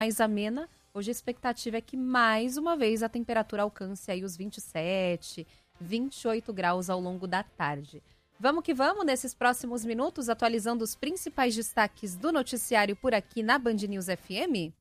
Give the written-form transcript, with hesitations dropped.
mais amena. Hoje a expectativa é que mais uma vez a temperatura alcance aí os 27, 28 graus ao longo da tarde. Vamos que vamos nesses próximos minutos, atualizando os principais destaques do noticiário por aqui na Band News FM?